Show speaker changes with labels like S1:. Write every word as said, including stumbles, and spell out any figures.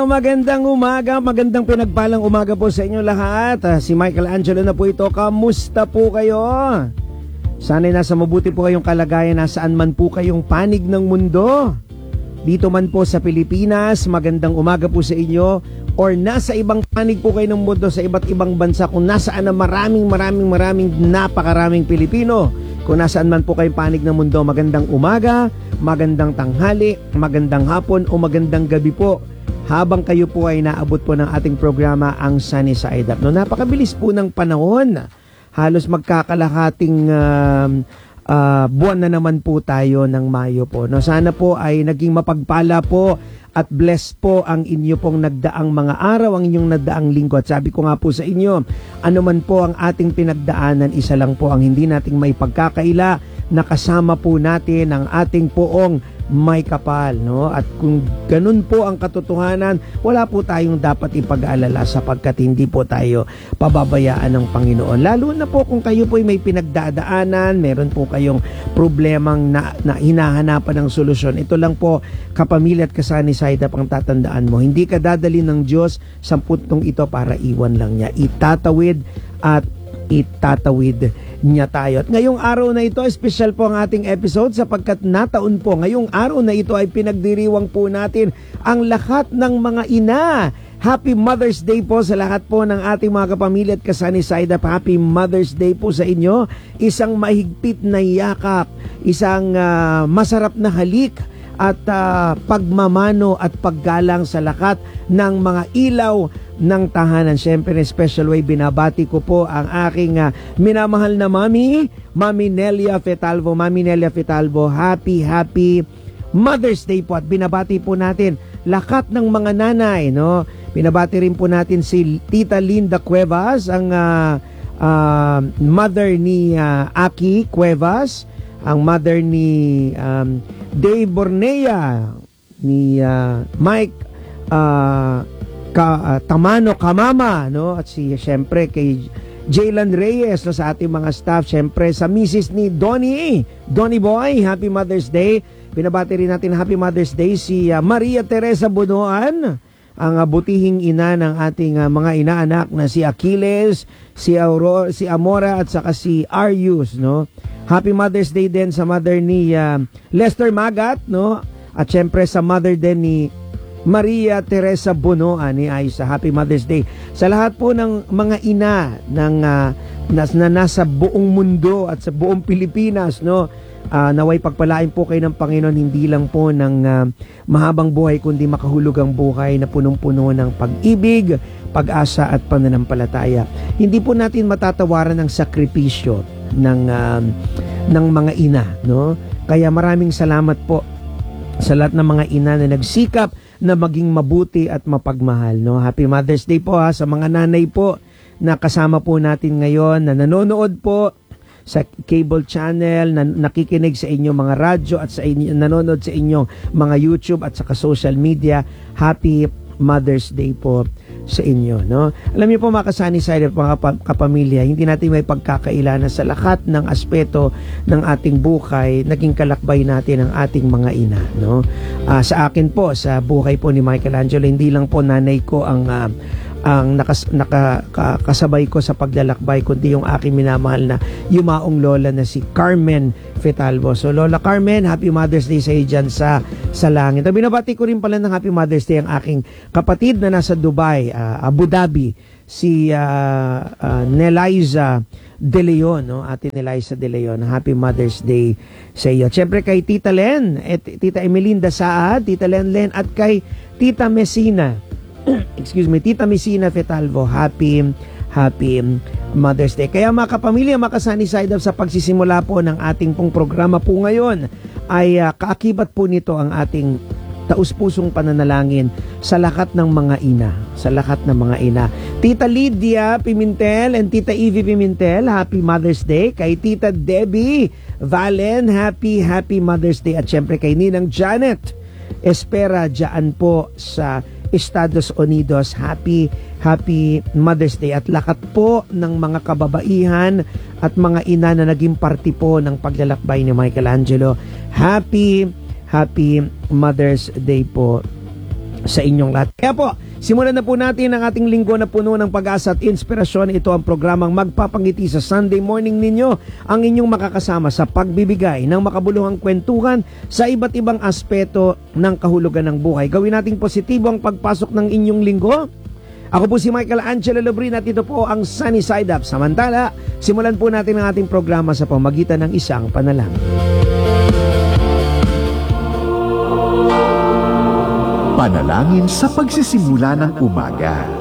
S1: Magandang umaga, magandang pinagpalang umaga po sa inyo lahat. Uh, si Michael Angelo na po ito. Kamusta po kayo? Sana'y nasa mabuti po kayong kalagayan nasaan man po kayong panig ng mundo. Dito man po sa Pilipinas, magandang umaga po sa inyo. Or nasa ibang panig po kayo ng mundo sa iba't ibang bansa kung nasaan na maraming maraming maraming napakaraming Pilipino. Kung nasaan man po kayong panig ng mundo, magandang umaga, magandang tanghali, magandang hapon o magandang gabi po. Habang kayo po ay naabot po ng ating programa ang Sunny Side Up. No, napakabilis po ng panahon. Halos magkakalahating uh, uh, buwan na naman po tayo ng Mayo po. No, sana po ay naging mapagpala po at bless po ang inyo pong nagdaang mga araw, ang inyong nagdaang linggo. At sabi ko nga po sa inyo, ano man po ang ating pinagdaanan, isa lang po ang hindi nating may pagkakaila, nakasama po natin ang ating poong may kapal, no? At kung ganun po ang katotohanan, wala po tayong dapat ipag-alala sapagkat hindi po tayo pababayaan ng Panginoon. Lalo na po kung kayo po ay may pinagdadaanan, meron po kayong problemang na, na hinahanapan ng solusyon. Ito lang po, kapamilya at kasani side up ang tatandaan mo. Hindi ka dadali ng Diyos sa puntong ito para iwan lang niya. Itatawid at itatawid niya tayo. At ngayong araw na ito, special po ang ating episode sapagkat nataon po, ngayong araw na ito ay pinagdiriwang po natin ang lahat ng mga ina. Happy Mother's Day po sa lahat po ng ating mga kapamilya at kasani side up. Happy Mother's Day po sa inyo. Isang mahigpit na yakap, isang uh, masarap na halik at uh, pagmamano at paggalang sa lahat ng mga ilaw ng tahanan. Siyempre, in special way, binabati ko po ang aking uh, minamahal na mami, Mami Nelia Fetalvo. Mami Nelia Fetalvo, happy, happy Mother's Day po. At binabati po natin lahat ng mga nanay, no? Binabati rin po natin si Tita Linda Cuevas, ang uh, uh, mother ni uh, Aki Cuevas, ang mother ni um, Dave Bornea, ni uh, Mike uh, Ka, uh, Tamano Kamama, no? At si syempre kay Jaylan Reyes, no, sa ating mga staff, syempre sa misis ni Donnie Donnie Boy, happy Mother's Day. Binabati rin natin happy Mother's Day si uh, Maria Teresa Bunuan, ang uh, butihing ina ng ating uh, mga inaanak na si Achilles, si Aurora, si Amora at saka si Arius, no? Happy Mother's Day din sa mother ni uh, Lester Magat, no? At syempre sa mother din ni Maria Teresa Bonoa ni Aisa. Happy Mother's Day sa lahat po ng mga ina ng uh, nas, na nasa buong mundo at sa buong Pilipinas, no? Uh, naway pagpalain po kayo ng Panginoon, hindi lang po ng uh, mahabang buhay kundi makahulog ang buhay na punong-puno ng pag-ibig, pag-asa at pananampalataya. Hindi po natin matatawaran ang sakripisyo ng uh, ng mga ina, no? Kaya maraming salamat po sa lahat ng mga ina na nagsikap na maging mabuti at mapagmahal, no? Happy Mother's Day po ha sa mga nanay po na kasama po natin ngayon, na nanonood po sa cable channel, na nakikinig sa inyong mga radyo at sa inyo, nanonood sa inyong mga YouTube at saka social media. Happy Mother's Day po sa inyo, no? Alam niyo po mga kasani side up, mga kapamilya, hindi natin may pagkakaila na sa lahat ng aspeto ng ating buhay, naging kalakbay natin ang ating mga ina, no? Uh, sa akin po, sa buhay po ni Michael Angelo, hindi lang po nanay ko ang uh, ang nakas, naka, ka, kasabay ko sa paglalakbay, kundi yung aking minamahal na yumaong lola na si Carmen Fetalvo. So Lola Carmen, happy Mother's Day sa iyo dyan sa, sa langit. At binabati ko rin pala ng happy Mother's Day ang aking kapatid na nasa Dubai, uh, Abu Dhabi, si uh, uh, Neliza De Leon, no? Ate Neliza De Leon. Happy Mother's Day sa iyo. Siyempre kay Tita Len, et, Tita Emelinda Saad, Tita Len Len, at kay Tita Messina, excuse me, Tita Messina Fetalvo, happy, happy Mother's Day. Kaya mga kapamilya, mga kasani side up, sa pagsisimula po ng ating pong programa po ngayon, ay uh, kaakibat po nito ang ating taus-pusong pananalangin sa lahat ng mga ina, sa lahat ng mga ina. Tita Lydia Pimentel and Tita Evie Pimentel, happy Mother's Day. Kay Tita Debbie Valen, happy, happy Mother's Day. At syempre kay Ninang Janet Espera dyan po sa Estados Unidos, happy, happy Mother's Day. At lahat po ng mga kababaihan at mga ina na naging party po ng paglalakbay ni Michael Angelo, happy, happy Mother's Day po sa inyong lahat. Kaya po, simulan na po natin ang ating linggo na puno ng pag-asa at inspirasyon. Ito ang programang magpapangiti sa Sunday morning ninyo, ang inyong makakasama sa pagbibigay ng makabuluhang kwentuhan sa iba't ibang aspeto ng kahulugan ng buhay. Gawin nating positibo ang pagpasok ng inyong linggo. Ako po si Michael Angelo Lobrin at ito po ang Sunny Side Up. Samantala, simulan po natin ang ating programa sa pamagitan ng isang panalangin.
S2: Panalangin sa pagsisimula ng umaga.